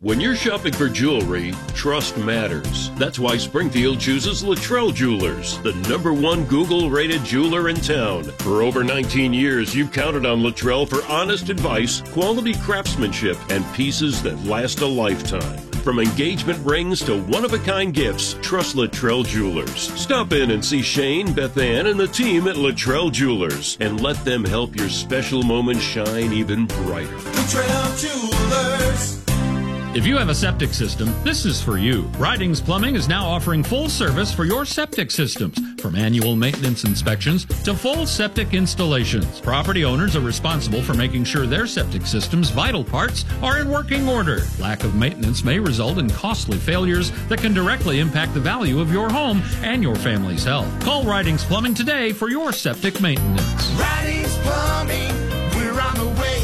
When you're shopping for jewelry, trust matters. That's why Springfield chooses Luttrell Jewelers, the #1 Google-rated jeweler in town. For over 19 years, you've counted on Luttrell for honest advice, quality craftsmanship, and pieces that last a lifetime. From engagement rings to one-of-a-kind gifts, trust Luttrell Jewelers. Stop in and see Shane, Beth Ann, and the team at Luttrell Jewelers, and let them help your special moment shine even brighter. Luttrell Jewelers. If you have a septic system, this is for you. Ridings Plumbing is now offering full service for your septic systems, from annual maintenance inspections to full septic installations. Property owners are responsible for making sure their septic system's vital parts are in working order. Lack of maintenance may result in costly failures that can directly impact the value of your home and your family's health. Call Ridings Plumbing today for your septic maintenance. Ridings Plumbing, we're on the way.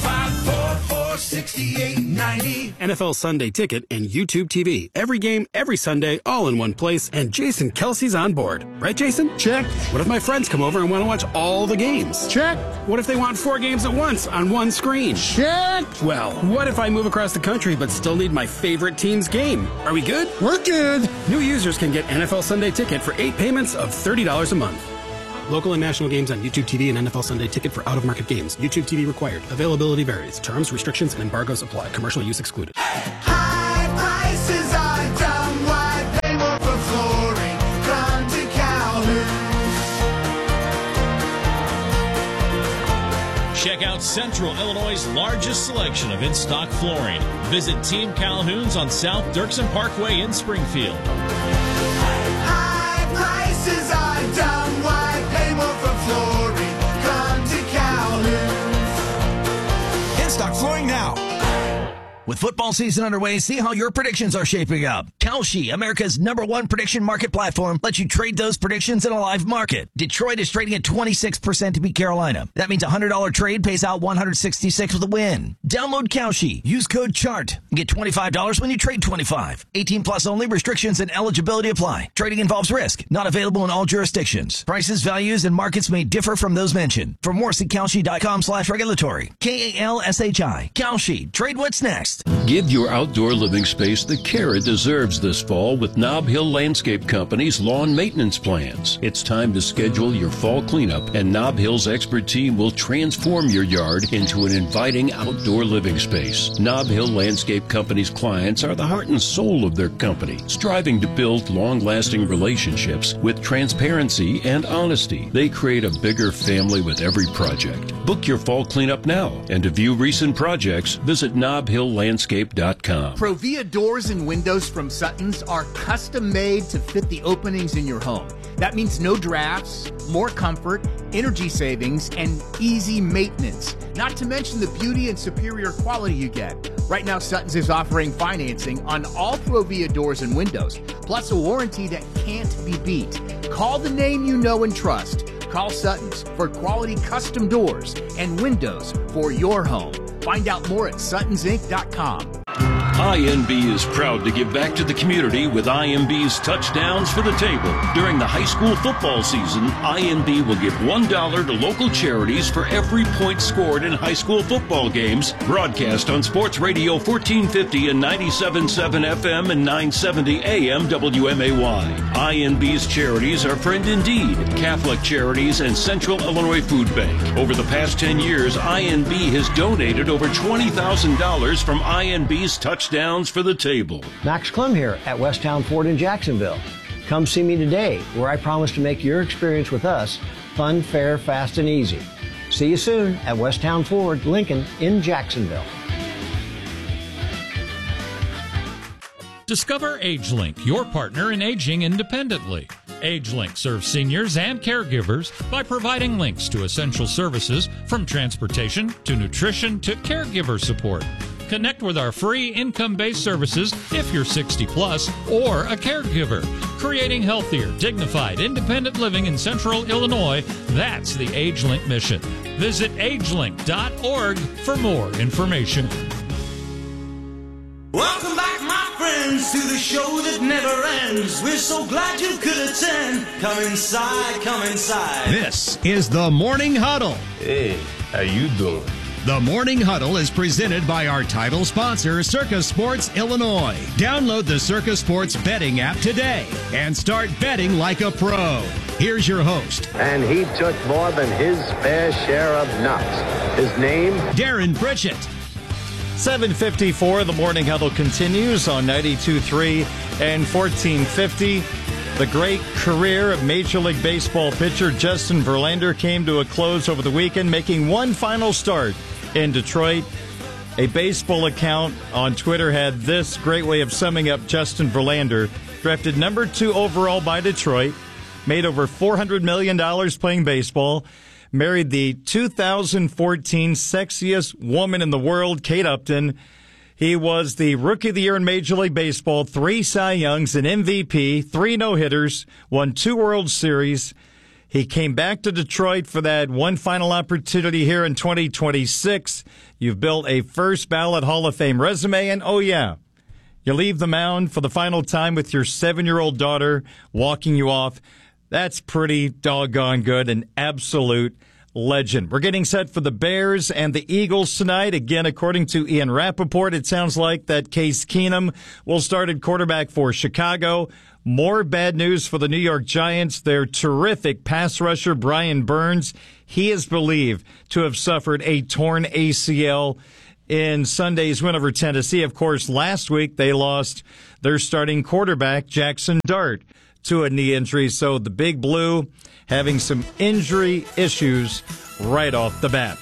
544-6890. NFL Sunday Ticket and YouTube TV. Every game, every Sunday, all in one place. And Jason Kelsey's on board. Right, Jason? Check. What if my friends come over and want to watch all the games? Check. What if they want 4 games at once on one screen? Check. Well, what if I move across the country but still need my favorite team's game? Are we good? We're good. New users can get NFL Sunday Ticket for 8 payments of $30 a month. Local and national games on YouTube TV and NFL Sunday Ticket for out-of-market games. YouTube TV required. Availability varies. Terms, restrictions, and embargoes apply. Commercial use excluded. High prices are dumb. Why pay more for flooring? Come to Calhoun. Check out Central Illinois' largest selection of in-stock flooring. Visit Team Calhoun's on South Dirksen Parkway in Springfield. High prices are dumb. Why pay more for flooring? Come to Calhoun's. In-stock flooring now. With football season underway, see how your predictions are shaping up. Kalshi, America's #1 prediction market platform, lets you trade those predictions in a live market. Detroit is trading at 26% to beat Carolina. That means a $100 trade pays out $166 with a win. Download Kalshi. Use code CHART. And get $25 when you trade $25. 18 plus only. Restrictions and eligibility apply. Trading involves risk. Not available in all jurisdictions. Prices, values, and markets may differ from those mentioned. For more, see Kalshi.com/regulatory. KALSHI. Kalshi. Trade what's next. Give your outdoor living space the care it deserves this fall with Nob Hill Landscape Company's lawn maintenance plans. It's time to schedule your fall cleanup, and Nob Hill's expert team will transform your yard into an inviting outdoor living space. Nob Hill Landscape Company's clients are the heart and soul of their company, striving to build long-lasting relationships with transparency and honesty. They create a bigger family with every project. Book your fall cleanup now, and to view recent projects, visit NobHillLandscape.com. Provia doors and windows from Sutton's are custom made to fit the openings in your home. That means no drafts, more comfort, energy savings, and easy maintenance. Not to mention the beauty and superior quality you get. Right now, Sutton's is offering financing on all Provia doors and windows, plus a warranty that can't be beat. Call the name you know and trust. Call Sutton's for quality custom doors and windows for your home. Find out more at suttonsinc.com. INB is proud to give back to the community with INB's Touchdowns for the Table. During the high school football season, INB will give $1 to local charities for every point scored in high school football games, broadcast on Sports Radio 1450 and 97.7 FM and 970 AM WMAY. INB's charities are Friend Indeed, Catholic Charities, and Central Illinois Food Bank. Over the past 10 years, INB has donated over $20,000 from INB's Touchdowns for the Table. Max Clem here at Westtown Ford in Jacksonville. Come see me today, where I promise to make your experience with us fun, fair, fast, and easy. See you soon at Westtown Ford, Lincoln in Jacksonville. Discover AgeLink, your partner in aging independently. AgeLink serves seniors and caregivers by providing links to essential services from transportation to nutrition to caregiver support. Connect with our free income-based services if you're 60 plus or a caregiver. Creating healthier, dignified, independent living in Central Illinois, that's the AgeLink mission. Visit agelink.org for more information. Welcome back, my friends, to the show that never ends. We're so glad you could attend. Come inside, come inside. This is the Morning Huddle. Hey, how you doing? The Morning Huddle is presented by our title sponsor, Circa Sports Illinois. Download the Circa Sports betting app today and start betting like a pro. Here's your host. And he took more than his fair share of knocks. His name? Darren Pritchett. 7:54, the Morning Huddle continues on 92.3 and 1450. The great career of Major League Baseball pitcher Justin Verlander came to a close over the weekend, making one final start in Detroit. A baseball account on Twitter had this great way of summing up Justin Verlander. Drafted number 2 overall by Detroit, made over $400 million playing baseball, married the 2014 sexiest woman in the world, Kate Upton. He was the Rookie of the Year in Major League Baseball, 3 Cy Youngs, an MVP, 3 no-hitters, won 2 World Series. He came back to Detroit for that one final opportunity here in 2026. You've built a first-ballot Hall of Fame resume, and oh yeah, you leave the mound for the final time with your 7-year-old daughter walking you off. That's pretty doggone good, an absolute legend. We're getting set for the Bears and the Eagles tonight. Again, according to Ian Rappaport, it sounds like that Case Keenum will start at quarterback for Chicago. More bad news for the New York Giants. Their terrific pass rusher, Brian Burns, he is believed to have suffered a torn ACL in Sunday's win over Tennessee. Of course, last week they lost their starting quarterback, Jackson Dart, to a knee injury. So the Big Blue having some injury issues right off the bat.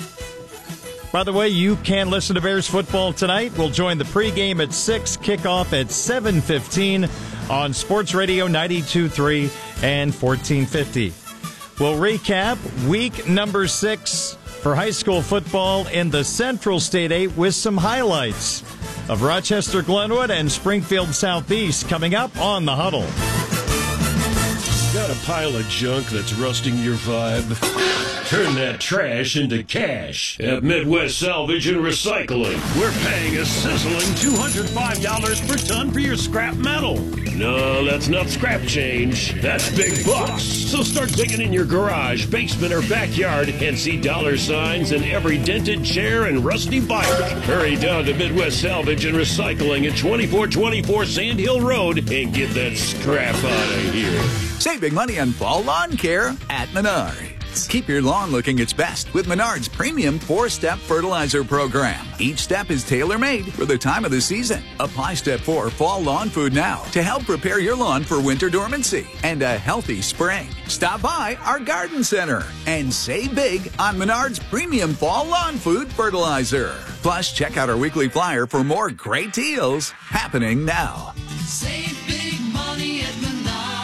By the way, you can listen to Bears football tonight. We'll join the pregame at 6, kickoff at 7:15 on Sports Radio 92.3 and 1450. We'll recap week number 6 for high school football in the Central State 8 with some highlights of Rochester Glenwood and Springfield Southeast coming up on The Huddle. Got a pile of junk that's rusting your vibe? Turn that trash into cash at Midwest Salvage and Recycling. We're paying a sizzling $205 per ton for your scrap metal. No, that's not scrap change. That's big bucks. So start digging in your garage, basement, or backyard and see dollar signs in every dented chair and rusty bike. Hurry down to Midwest Salvage and Recycling at 2424 Sand Hill Road and get that scrap out of here. Save big money on fall lawn care at Menards. Keep your lawn looking its best with Menards' premium 4-step fertilizer program. Each step is tailor-made for the time of the season. Apply Step 4 Fall Lawn Food now to help prepare your lawn for winter dormancy and a healthy spring. Stop by our garden center and save big on Menards' premium Fall Lawn Food fertilizer. Plus, check out our weekly flyer for more great deals happening now. Save big money at Menards.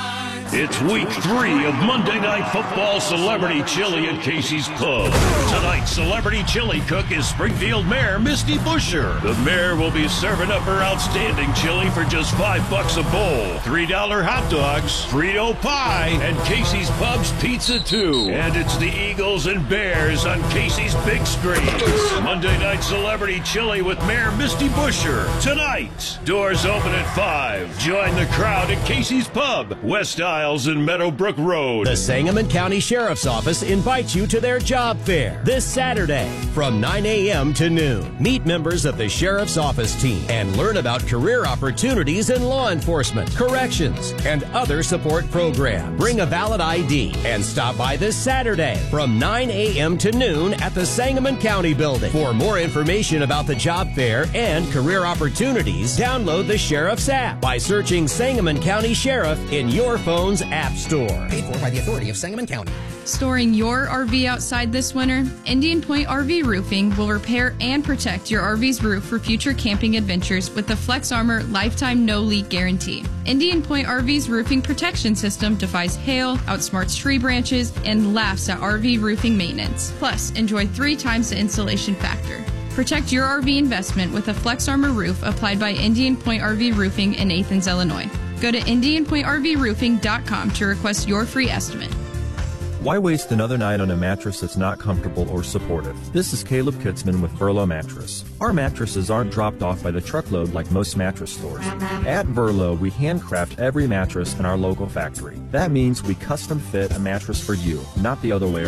It's week 3 of Monday Night Football Celebrity Chili at Casey's Pub. Tonight's celebrity chili cook is Springfield Mayor Misty Buscher. The mayor will be serving up her outstanding chili for just $5 a bowl, $3 hot dogs, Frito pie, and Casey's Pub's pizza too. And it's the Eagles and Bears on Casey's big screens. Monday Night Celebrity Chili with Mayor Misty Buscher. Tonight, doors open at 5. Join the crowd at Casey's Pub, West Isles and Meadowbrook Road. The Sangamon County Sheriff's Office invites you to their job fair this Saturday from 9 a.m. to noon. Meet members of the Sheriff's Office team and learn about career opportunities in law enforcement, corrections, and other support programs. Bring a valid ID and stop by this Saturday from 9 a.m. to noon at the Sangamon County Building. For more information about the job fair and career opportunities, download the Sheriff's app by searching Sangamon County Sheriff in your phone's App Store. Paid for by the authority of Sangamon County. Storing your RV outside this winter? Indian Point RV Roofing will repair and protect your RV's roof for future camping adventures with the Flex Armor Lifetime No Leak Guarantee. Indian Point RV's roofing protection system defies hail, outsmarts tree branches, and laughs at RV roofing maintenance. Plus, enjoy 3 times the installation factor. Protect your RV investment with a Flex Armor roof applied by Indian Point RV Roofing in Athens, Illinois. Go to IndianPointRVRoofing.com to request your free estimate. Why waste another night on a mattress that's not comfortable or supportive? This is Caleb Kitzman with Verlo Mattress. Our mattresses aren't dropped off by the truckload like most mattress stores. At Verlo, we handcraft every mattress in our local factory. That means we custom fit a mattress for you, not the other way around.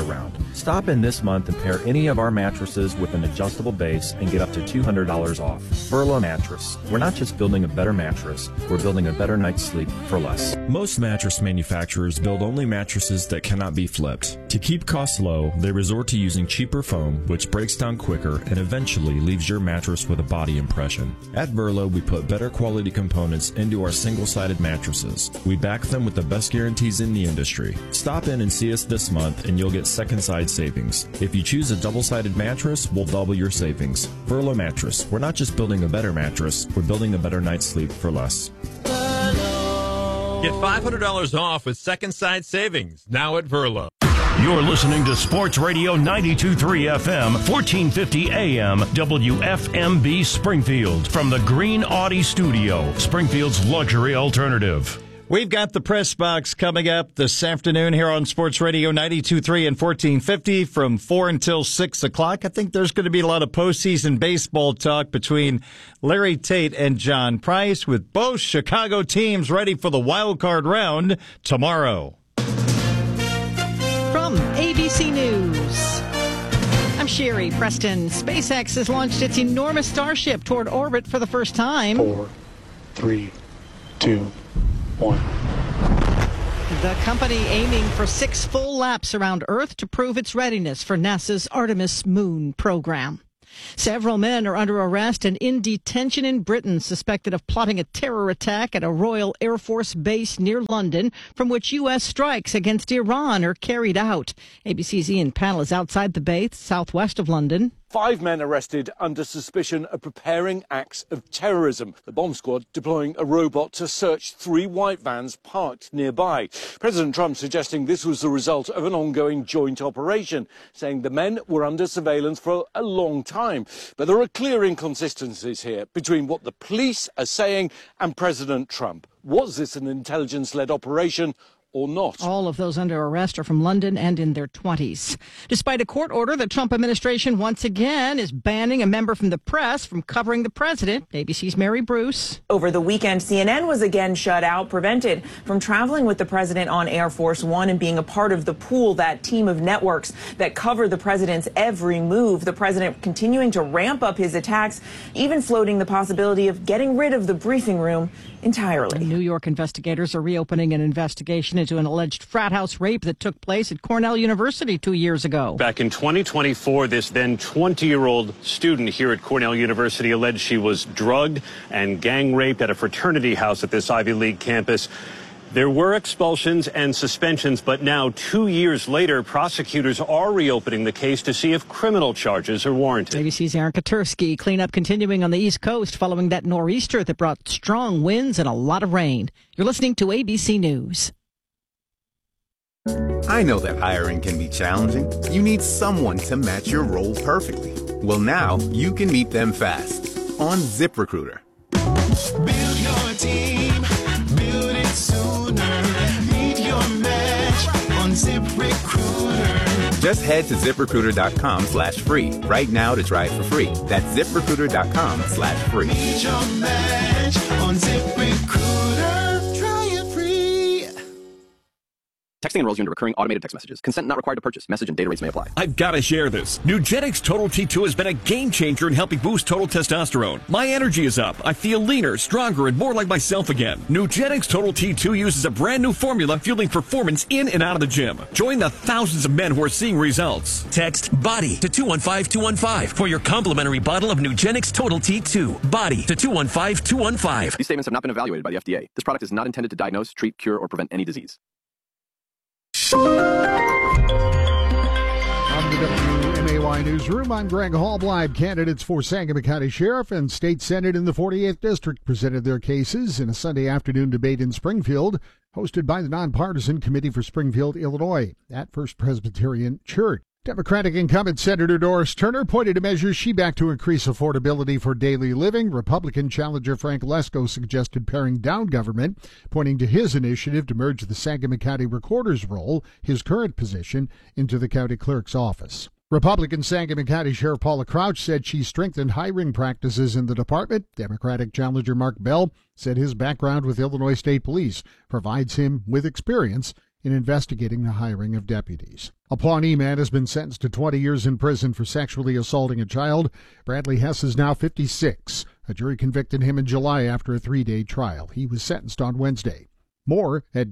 Stop in this month and pair any of our mattresses with an adjustable base and get up to $200 off. Verlo Mattress. We're not just building a better mattress, we're building a better night's sleep for less. Most mattress manufacturers build only mattresses that cannot be flipped. To keep costs low, they resort to using cheaper foam, which breaks down quicker and eventually leaves your mattress with a body impression. At Verlo, we put better quality components into our single-sided mattresses. We back them with the best guarantees in the industry. Stop in and see us this month and you'll get second side savings. If you choose a double-sided mattress, we'll double your savings. Verlo Mattress. We're not just building a better mattress, we're building a better night's sleep for less. Get $500 off with second side savings now at Verlo. You're listening to Sports Radio 92.3 FM, 1450 AM, WFMB Springfield. From the Green Audi Studio, Springfield's luxury alternative. We've got the press box coming up this afternoon here on Sports Radio 92.3 and 1450 from 4 until 6 o'clock. I think there's going to be a lot of postseason baseball talk between Larry Tate and John Price, with both Chicago teams ready for the wild card round tomorrow. From ABC News, I'm Sherry Preston. SpaceX has launched its enormous Starship toward orbit for the first time. 4, 3, 2, 1. The company aiming for 6 full laps around Earth to prove its readiness for NASA's Artemis moon program. Several men are under arrest and in detention in Britain, suspected of plotting a terror attack at a Royal Air Force base near London, from which U.S. strikes against Iran are carried out. ABC's Ian Pannell is outside the base, southwest of London. 5 men arrested under suspicion of preparing acts of terrorism. The bomb squad deploying a robot to search 3 white vans parked nearby. President Trump suggesting this was the result of an ongoing joint operation, saying the men were under surveillance for a long time. But there are clear inconsistencies here between what the police are saying and President Trump. Was this an intelligence-led operation or not? All of those under arrest are from London and in their 20s. Despite a court order, the Trump administration once again is banning a member from the press from covering the president. ABC's Mary Bruce. Over the weekend, CNN was again shut out, prevented from traveling with the president on Air Force One and being a part of the pool, that team of networks that cover the president's every move. The president continuing to ramp up his attacks, even floating the possibility of getting rid of the briefing room entirely. New York investigators are reopening an investigation into an alleged frat house rape that took place at Cornell University 2 years ago. Back in 2024, this then 20-year-old student here at Cornell University alleged she was drugged and gang raped at a fraternity house at this Ivy League campus. There were expulsions and suspensions, but now 2 years later, prosecutors are reopening the case to see if criminal charges are warranted. ABC's Aaron Katersky. Cleanup continuing on the East Coast following that nor'easter that brought strong winds and a lot of rain. You're listening to ABC News. I know that hiring can be challenging. You need someone to match your role perfectly. Well, now you can meet them fast on ZipRecruiter. Build your team, build it sooner. Meet your match on ZipRecruiter. Just head to ZipRecruiter.com/free right now to try it for free. That's ZipRecruiter.com/free. Meet your match on ZipRecruiter. Try it free. Texting enrolls you into recurring automated text messages. Consent not required to purchase. Message and data rates may apply. I've got to share this. Nugenix Total T2 has been a game changer in helping boost total testosterone. My energy is up. I feel leaner, stronger, and more like myself again. Nugenix Total T2 uses a brand new formula fueling performance in and out of the gym. Join the thousands of men who are seeing results. Text BODY to 215215 for your complimentary bottle of Nugenix Total T2. BODY to 215215. These statements have not been evaluated by the FDA. This product is not intended to diagnose, treat, cure, or prevent any disease. From the WMAY Newsroom, I'm Greg Hallbleib. Candidates for Sangamon County Sheriff and State Senate in the 48th District presented their cases in a Sunday afternoon debate in Springfield, hosted by the Nonpartisan Committee for Springfield, Illinois, at First Presbyterian Church. Democratic incumbent Senator Doris Turner pointed to measures she backed to increase affordability for daily living. Republican challenger Frank Lesko suggested paring down government, pointing to his initiative to merge the Sangamon County Recorder's role, his current position, into the county clerk's office. Republican Sangamon County Sheriff Paula Crouch said she strengthened hiring practices in the department. Democratic challenger Mark Bell said his background with Illinois State Police provides him with experience in investigating the hiring of deputies. A Pawnee man has been sentenced to 20 years in prison for sexually assaulting a child. Bradley Hess is now 56. A jury convicted him in July after a 3-day trial. He was sentenced on Wednesday. More at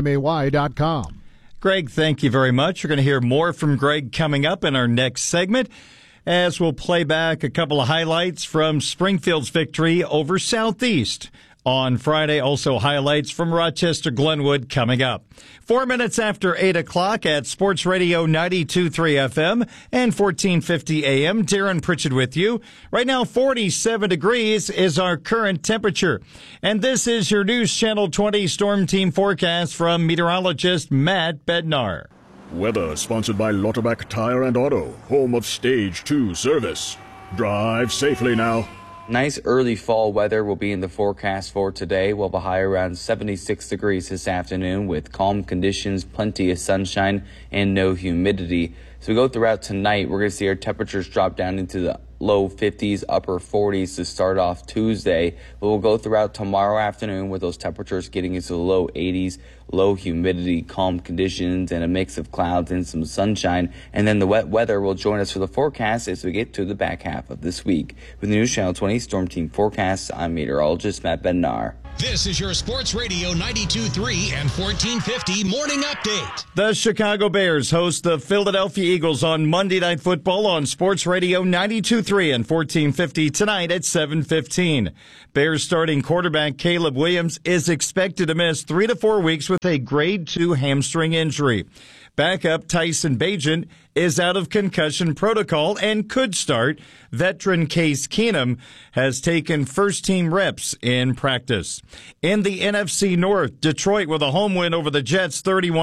WMAY.com. Greg, thank you very much. You're going to hear more from Greg coming up in our next segment, as we'll play back a couple of highlights from Springfield's victory over Southeast on Friday. Also highlights from Rochester Glenwood coming up. 4 minutes after 8 o'clock at Sports Radio 92.3 FM and 1450 AM. Darren Pritchett with you. Right now, 47 degrees is our current temperature. And this is your News Channel 20 Storm Team forecast from meteorologist Matt Bednar. Weather sponsored by Lauterbach Tire and Auto, home of Stage 2 service. Drive safely now. Nice early fall weather will be in the forecast for today. We'll have a high around 76 degrees this afternoon with calm conditions, plenty of sunshine, and no humidity. As we go throughout tonight, we're going to see our temperatures drop down into the low 50s, upper 40s to start off Tuesday. But we'll go throughout tomorrow afternoon with those temperatures getting into the low 80s, low humidity, calm conditions, and a mix of clouds and some sunshine. And then the wet weather will join us for the forecast as we get to the back half of this week. With the News Channel 20 Storm Team forecast, I'm meteorologist Matt Bednar. This is your Sports Radio 92.3 and 1450 Morning Update. The Chicago Bears host the Philadelphia Eagles on Monday Night Football on Sports Radio 92.3 and 1450 tonight at 7:15. Bears starting quarterback Caleb Williams is expected to miss 3 to 4 weeks with a grade 2 hamstring injury. Backup Tyson Bagent is out of concussion protocol and could start. Veteran Case Keenum has taken first-team reps in practice. In the NFC North, Detroit with a home win over the Jets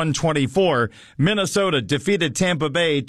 31-24. Minnesota defeated Tampa Bay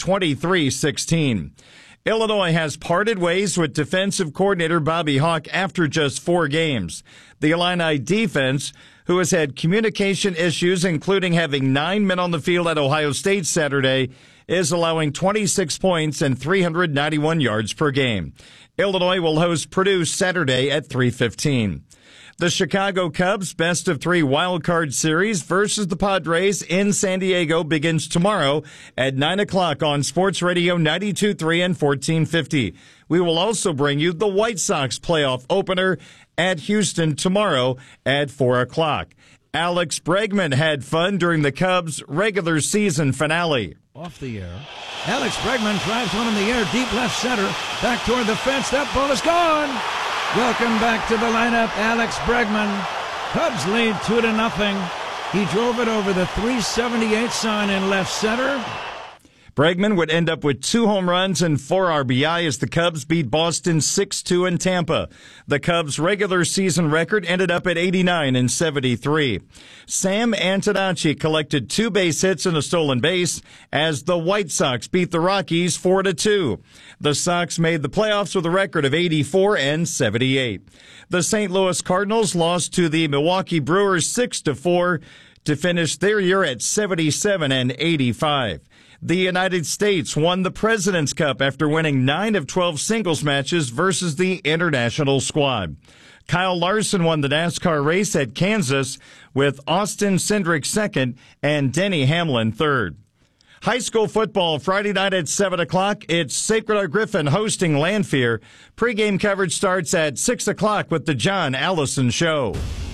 23-16. Illinois has parted ways with defensive coordinator Bobby Hauck after just 4 games. The Illini defense, who has had communication issues, including having 9 men on the field at Ohio State Saturday, is allowing 26 points and 391 yards per game. Illinois will host Purdue Saturday at 3:15. The Chicago Cubs' best-of-3 wild-card series versus the Padres in San Diego begins tomorrow at 9 o'clock on Sports Radio 92.3 and 1450. We will also bring you the White Sox playoff opener at Houston tomorrow at 4 o'clock. Alex Bregman had fun during the Cubs' regular season finale. Off the air. Alex Bregman drives one in the air, deep left center, back toward the fence. That ball is gone. Welcome back to the lineup, Alex Bregman. Cubs lead 2-0. He drove it over the 378 sign in left center. Bregman would end up with 2 home runs and 4 RBI as the Cubs beat Boston 6-2 in Tampa. The Cubs' regular season record ended up at 89 and 73. Sam Antonacci collected 2 base hits and a stolen base as the White Sox beat the Rockies 4-2. The Sox made the playoffs with a record of 84 and 78. The St. Louis Cardinals lost to the Milwaukee Brewers 6-4 to finish their year at 77 and 85. The United States won the President's Cup after winning 9 of 12 singles matches versus the international squad. Kyle Larson won the NASCAR race at Kansas with Austin Cindric second and Denny Hamlin third. High school football Friday night at 7 o'clock. It's Sacred Heart Griffin hosting Lanphier. Pre-game coverage starts at 6 o'clock with the John Allison Show.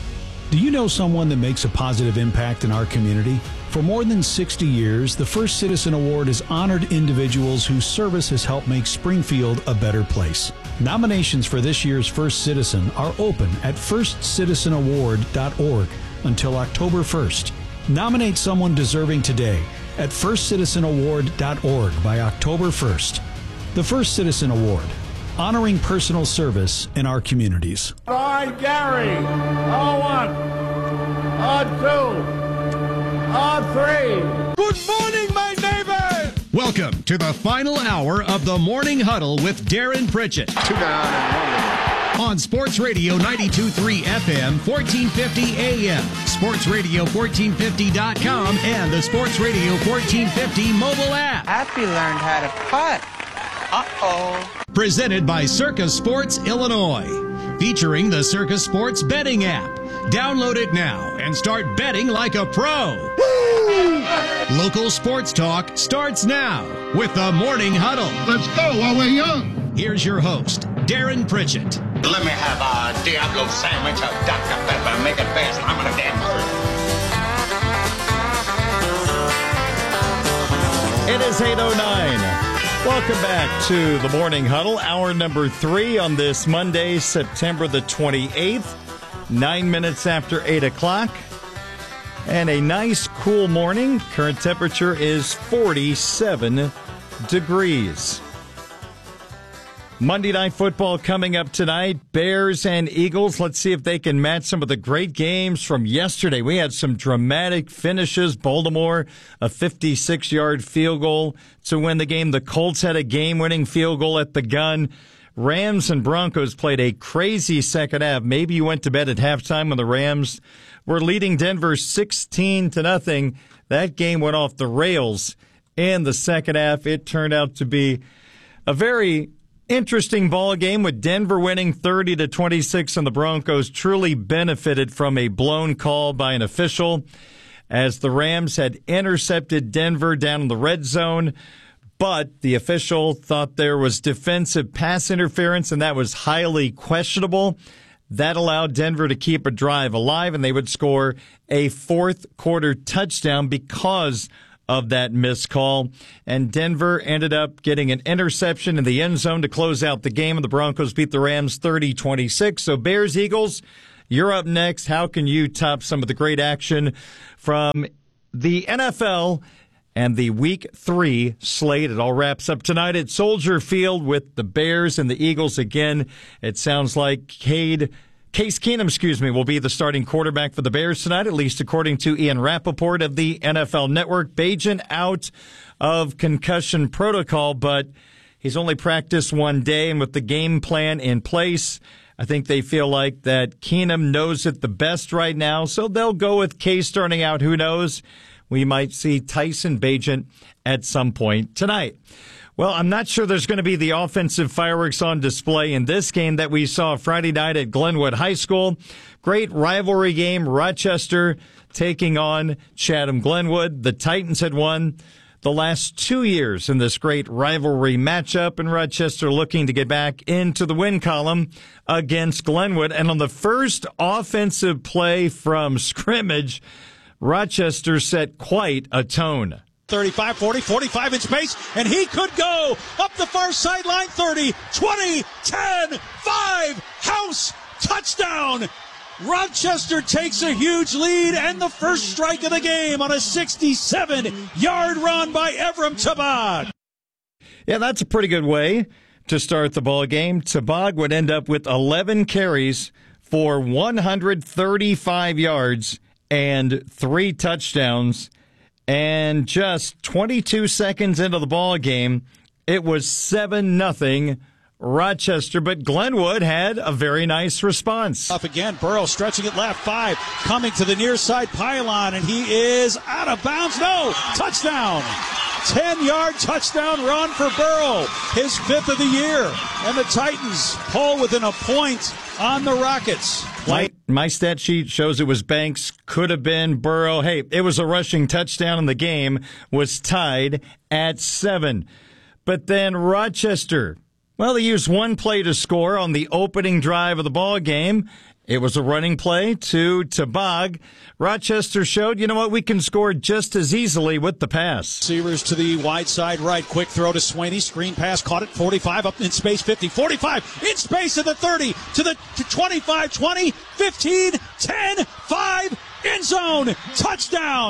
Do you know someone that makes a positive impact in our community? For more than 60 years, the First Citizen Award has honored individuals whose service has helped make Springfield a better place. Nominations for this year's First Citizen are open at firstcitizenaward.org until October 1st. Nominate someone deserving today at firstcitizenaward.org by October 1st. The First Citizen Award, honoring personal service in our communities. By Gary, on 1, on 2, on 3. Good morning, my neighbors! Welcome to the final hour of the Morning Huddle with Darren Pritchett. 2 down and 1. On Sports Radio 92.3 FM, 1450 AM, SportsRadio1450.com, and the Sports Radio 1450 mobile app. Happy learned how to putt. Uh-oh. Presented by Circus Sports Illinois. featuring the Circus Sports betting app. Download it now and start betting like a pro. Local sports talk starts now with the Morning Huddle. Let's go while we're young. Here's your host, Darren Pritchett. Let me have a Diablo sandwich, a Dr. Pepper, make it fast. I'm in a damn hurry. It is 8:09. Welcome back to the Morning Huddle, hour number 3 on this Monday, September the 28th, 9 minutes after 8 o'clock. And a nice, cool morning. Current temperature is 47 degrees. Monday Night Football coming up tonight. Bears and Eagles. Let's see if they can match some of the great games from yesterday. We had some dramatic finishes. Baltimore, a 56-yard field goal to win the game. The Colts had a game-winning field goal at the gun. Rams and Broncos played a crazy second half. Maybe you went to bed at halftime when the Rams were leading Denver 16-0. That game went off the rails in the second half. It turned out to be a very interesting ball game with Denver winning 30-26, and the Broncos truly benefited from a blown call by an official as the Rams had intercepted Denver down in the red zone, but the official thought there was defensive pass interference, and that was highly questionable. That allowed Denver to keep a drive alive, and they would score a fourth-quarter touchdown because of that missed call. And Denver ended up getting an interception in the end zone to close out the game, and the Broncos beat the Rams 30-26. So Bears, Eagles, you're up next. How can you top some of the great action from the NFL and the Week 3 slate? It all wraps up tonight at Soldier Field with the Bears and the Eagles again. It sounds like Case Keenum, will be the starting quarterback for the Bears tonight, at least according to Ian Rappaport of the NFL Network. Bagent out of concussion protocol, but he's only practiced one day, and with the game plan in place, I think they feel like that Keenum knows it the best right now, so they'll go with Case starting out. Who knows? We might see Tyson Bagent at some point tonight. Well, I'm not sure there's going to be the offensive fireworks on display in this game that we saw Friday night at Glenwood High School. Great rivalry game, Rochester taking on Chatham-Glenwood. The Titans had won the last 2 years in this great rivalry matchup, and Rochester looking to get back into the win column against Glenwood. And on the first offensive play from scrimmage, Rochester set quite a tone. 35, 40, 45 in space, and he could go up the far sideline. 30, 20, 10, 5, house, touchdown. Rochester takes a huge lead and the first strike of the game on a 67-yard run by Evram Tabag. Yeah, that's a pretty good way to start the ball game. Tabag would end up with 11 carries for 135 yards and 3 touchdowns. And just 22 seconds into the ball game, it was 7-0 Rochester, but Glenwood had a very nice response. Up again, Burrow stretching it left, 5, coming to the near side pylon, and he is out of bounds. No, touchdown. 10-yard touchdown run for Burrow, his 5th of the year. And the Titans pull within a point on the Rockets. My stat sheet shows it was Banks, could have been Burrow. Hey, it was a rushing touchdown, and the game was tied at 7. But then Rochester, well, they used one play to score on the opening drive of the ball game. It was a running play to Tabag. Rochester showed, you know what, we can score just as easily with the pass. Receivers to the wide side right. Quick throw to Swaney. Screen pass, caught it. 45 up in space. 50, 45 in space at the 30 to the 25, 20, 15, 10, 5, end zone. Touchdown.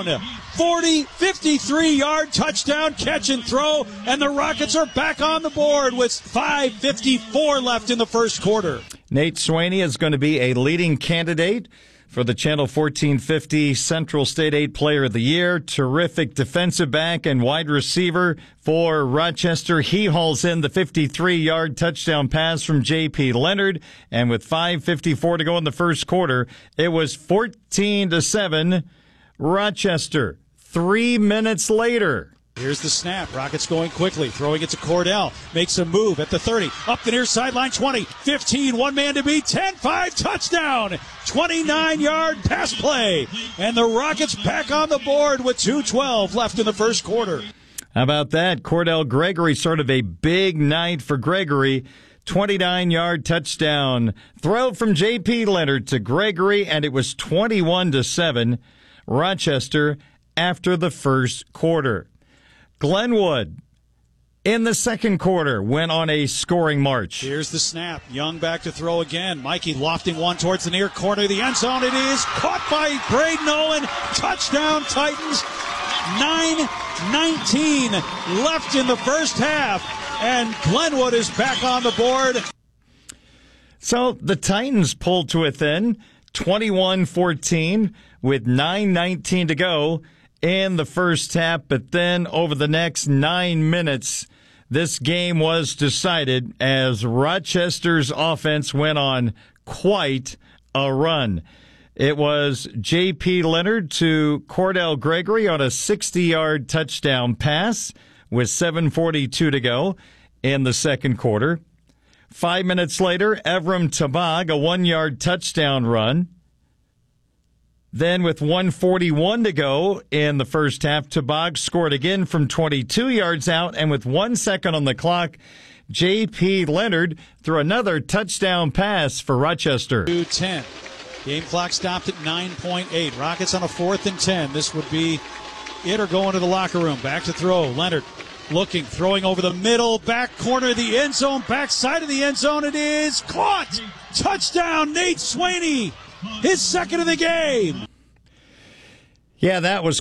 53-yard touchdown catch and throw, and the Rockets are back on the board with 5:54 left in the first quarter. Nate Swaney is going to be a leading candidate for the Channel 1450 Central State 8 Player of the Year. Terrific defensive back and wide receiver for Rochester. He hauls in the 53-yard touchdown pass from J.P. Leonard, and with 5:54 to go in the first quarter, it was 14-7 Rochester. 3 minutes later, Here's the snap. Rockets going quickly. Throwing it to Cordell. Makes a move at the 30. Up the near sideline. 20, 15. One man to beat. 10-5. Touchdown. 29-yard pass play. And the Rockets back on the board with 2:12 left in the first quarter. How about that? Cordell Gregory, sort of a big night for Gregory. 29-yard touchdown. Throw from J.P. Leonard to Gregory, and it was 21-7. Rochester after the first quarter. Glenwood, in the second quarter, went on a scoring march. Here's the snap. Young back to throw again. Mikey lofting one towards the near corner of the end zone. It is caught by Braden Owen. Touchdown, Titans. 9:19 left in the first half, and Glenwood is back on the board. So the Titans pulled to within 21-14 with 9:19 to go in the first half, but then over the next 9 minutes, this game was decided as Rochester's offense went on quite a run. It was J.P. Leonard to Cordell Gregory on a 60-yard touchdown pass with 7:42 to go in the second quarter. 5 minutes later, Evram Tabag, a 1-yard touchdown run. Then with 1:41 to go in the first half, Tabag scored again from 22 yards out, and with 1 second on the clock, J.P. Leonard threw another touchdown pass for Rochester. 2:10. Game clock stopped at 9.8. Rockets on a 4th and 10. This would be it or going to the locker room. Back to throw. Leonard looking, throwing over the middle, back corner of the end zone, back side of the end zone. It is caught. Touchdown, Nate Swaney. His second of the game. Yeah, that was